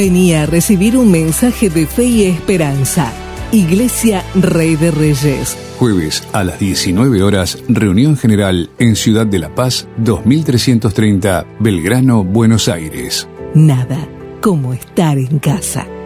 Venía a recibir un mensaje de fe y esperanza. Iglesia Rey de Reyes. Jueves a las 19 horas, reunión general en Ciudad de La Paz, 2330, Belgrano, Buenos Aires. Nada como estar en casa.